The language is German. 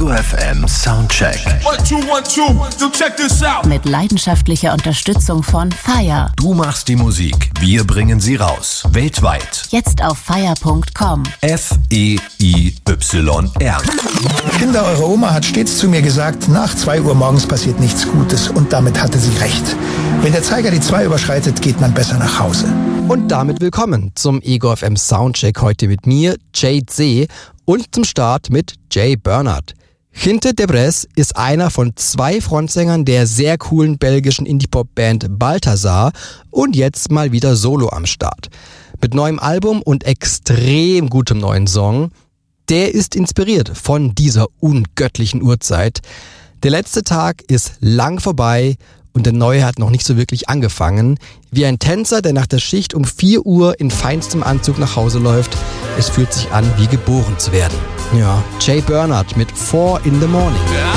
Ego FM Soundcheck. 1, 2, 1, 2, so check this out. Mit leidenschaftlicher Unterstützung von FIRE. Du machst die Musik, wir bringen sie raus. Weltweit. Jetzt auf FIRE.com. FEIYR. Kinder, eure Oma hat stets zu mir gesagt, nach 2 Uhr morgens passiert nichts Gutes, und damit hatte sie recht. Wenn der Zeiger die 2 überschreitet, geht man besser nach Hause. Und damit willkommen zum Ego FM Soundcheck, heute mit mir, Jade See, und zum Start mit Jay Bernard. Ginte Debres ist einer von 2 Frontsängern der sehr coolen belgischen Indie-Pop-Band Balthazar und jetzt mal wieder solo am Start. Mit neuem Album und extrem gutem neuen Song. Der ist inspiriert von dieser ungöttlichen Uhrzeit. Der letzte Tag ist lang vorbei und der neue hat noch nicht so wirklich angefangen. Wie ein Tänzer, der nach der Schicht um 4 Uhr in feinstem Anzug nach Hause läuft. Es fühlt sich an, wie geboren zu werden. Ja, Jay Bernard mit 4 in the Morning.